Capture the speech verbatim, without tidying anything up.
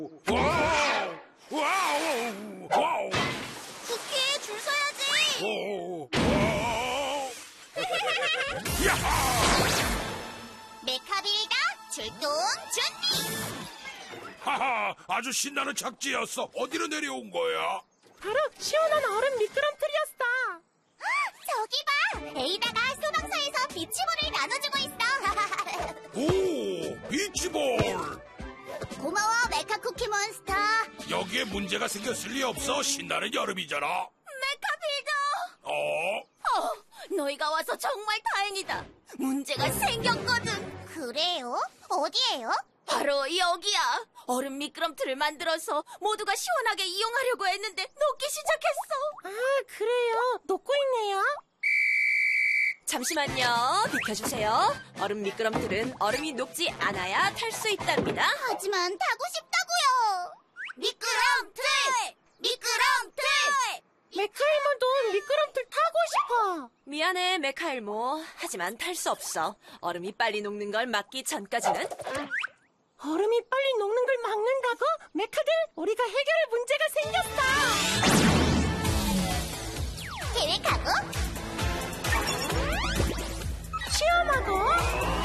와우! 와우! 와우! 쿠키, 줄 서야지. 오! 와우! 야하! 메카빌다, 출동 준비. 하하! 아주 신나는 착지였어. 어디로 내려온 거야? 바로 시원한 얼음 미끄럼틀이었어. 저기 봐, 에이다가 소방서에서 비치볼을 나눠주고 있어. 오! 비치볼! 고마워, 메카 쿠키 몬스터. 여기에 문제가 생겼을 리 없어. 신나는 여름이잖아. 메카빌더. 어? 어, 너희가 와서 정말 다행이다. 문제가 생겼거든. 그래요? 어디에요? 바로 여기야. 얼음 미끄럼틀을 만들어서 모두가 시원하게 이용하려고 했는데 녹기 시작했어. 아, 그래요. 녹고 있네요. 잠시만요. 비켜주세요. 얼음 미끄럼틀은 얼음이 녹지 않아야 탈 수 있답니다. 하지만 타고 싶다고요. 미끄럼틀! 미끄럼틀! 메카일모도 미끄럼틀 타고 싶어. 미안해, 메카일모. 하지만 탈 수 없어. 얼음이 빨리 녹는 걸 막기 전까지는. 얼음이 빨리 녹는 걸 막는다고? 메카들, 우리가 해결할 문제가 생겼어.